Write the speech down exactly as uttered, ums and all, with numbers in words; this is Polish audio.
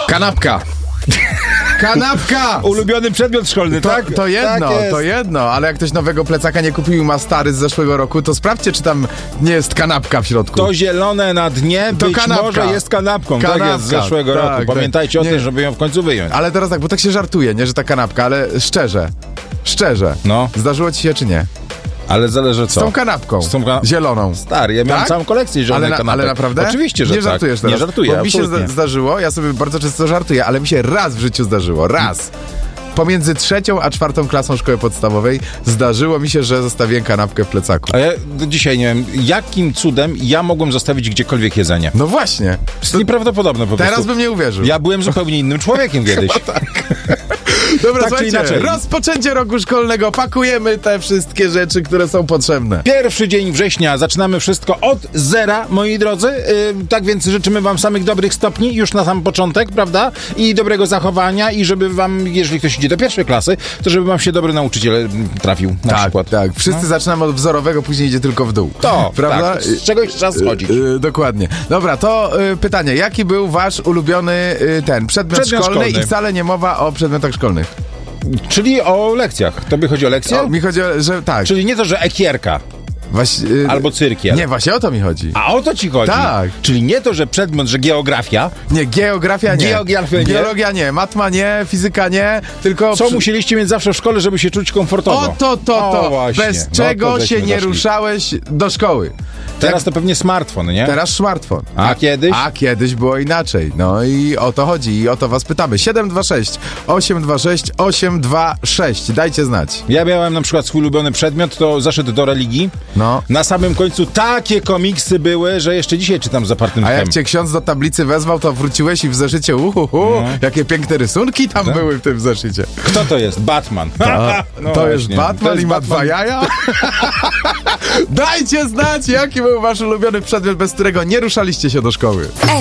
Kanapka. Kanapka! Ulubiony przedmiot szkolny, To, tak? to jedno, tak to jedno, ale jak ktoś nowego plecaka nie kupił i ma stary z zeszłego roku, to sprawdźcie, czy tam nie jest kanapka w środku. To zielone na dnie To być kanapka. może jest kanapką. Kanapka, Tak jest z zeszłego tak, roku. tak. Pamiętajcie o Nie. tym, żeby ją w końcu wyjąć. Ale teraz tak, bo tak się żartuje, nie, że ta kanapka, ale szczerze, szczerze, No. zdarzyło ci się czy nie? Ale zależy co. Z tą kanapką, Z tą ka- zieloną. Stary, ja miałem Tak? całą kolekcję zielonych Ale, na, kanapek. ale naprawdę? Oczywiście, że nie tak. żartujesz teraz. Nie żartuję, Bo mi się absolutnie. zda- zdarzyło, ja sobie bardzo często żartuję, ale mi się raz w życiu zdarzyło, raz. Pomiędzy trzecią a czwartą klasą szkoły podstawowej zdarzyło mi się, że zostawiłem kanapkę w plecaku. A ja do dzisiaj nie wiem, jakim cudem ja mogłem zostawić gdziekolwiek jedzenie. No właśnie. To jest nieprawdopodobne po Teraz prostu. bym nie uwierzył. Ja byłem zupełnie innym człowiekiem kiedyś. Dobra, tak czy słuchajcie, inaczej. rozpoczęcie roku szkolnego, pakujemy te wszystkie rzeczy, które są potrzebne. Pierwszy dzień września, zaczynamy wszystko od zera, moi drodzy. Yy, tak więc życzymy wam samych dobrych stopni już na sam początek, prawda? I dobrego zachowania i żeby wam, jeżeli ktoś idzie do pierwszej klasy, to żeby wam się dobry nauczyciel mm, trafił na tak, przykład. tak. Wszyscy zaczynamy od wzorowego, później idzie tylko w dół. To, prawda? tak, z czegoś trzeba schodzić. Y, y, dokładnie. Dobra, to y, pytanie. Jaki był wasz ulubiony y, ten przedmiot, Przedmiot szkolny, szkolny. i wcale nie mowa o przedmiotach szkolnych? Czyli o lekcjach. Tobie chodzi o lekcje? O, mi chodzi o, że tak. Czyli nie to, że ekierka Właśnie, y, albo cyrkiel. Nie, właśnie o to mi chodzi. A o to ci chodzi? Tak. Czyli nie to, że przedmiot, że geografia. Nie, geografia nie. Geografia nie? Biologia nie, matma nie, fizyka nie, tylko... Co przy- musieliście mieć zawsze w szkole, żeby się czuć komfortowo? O to, to, to. O, właśnie. Bez No czego to się żeśmy nie doszli. ruszałeś do szkoły. Teraz to pewnie smartfon, nie? Teraz smartfon. A kiedyś? A kiedyś było inaczej. No i o to chodzi i o to was pytamy. siedem dwa sześć, osiem dwa sześć, osiem dwa sześć. Dajcie znać. Ja miałem na przykład swój ulubiony przedmiot, to zaszedł do religii. No. Na samym końcu takie komiksy były, że jeszcze dzisiaj czytam zapartym A jak tchem. cię ksiądz do tablicy wezwał, to wróciłeś i w zeszycie uhuhu, No. jakie piękne rysunki tam Tak? były w tym zeszycie. Kto to jest? Batman. A, No to jest właśnie. Batman To jest i ma Batman. dwa jaja? Dajcie znać, jaki był wasz ulubiony przedmiot, bez którego nie ruszaliście się do szkoły.